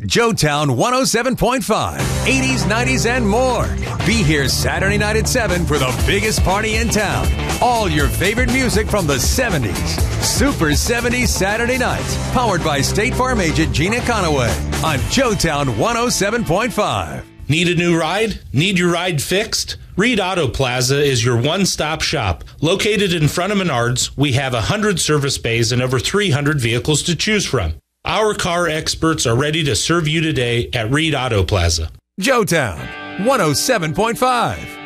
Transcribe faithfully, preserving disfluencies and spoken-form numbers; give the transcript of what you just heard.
Joetown one oh seven point five, eighties, nineties, and more. Be here Saturday night at seven for the biggest party in town. All your favorite music from the seventies. Super seventies Saturday nights. Powered by State Farm agent Gina Conaway on Joetown one oh seven point five. Need a new ride? Need your ride fixed? Reed Auto Plaza is your one-stop shop. Located in front of Menards, we have one hundred service bays and over three hundred vehicles to choose from. Our car experts are ready to serve you today at Reed Auto Plaza. Joetown one oh seven point five.